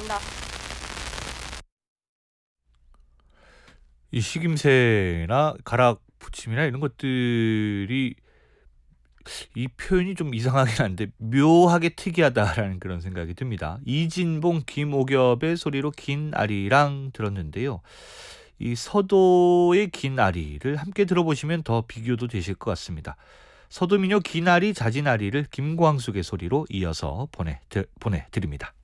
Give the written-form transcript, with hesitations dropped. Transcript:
있습니다. 이 식임새나 가락 부침이나 이런 것들이 이 표현이 좀 이상하긴 한데 묘하게 특이하다라는 그런 생각이 듭니다. 이진봉, 김옥엽의 소리로 긴 아리랑 들었는데요. 이 서도의 긴 아리를 함께 들어보시면 더 비교도 되실 것 같습니다. 서도민요 긴 아리, 자진 아리를 김광숙의 소리로 이어서 보내드립니다.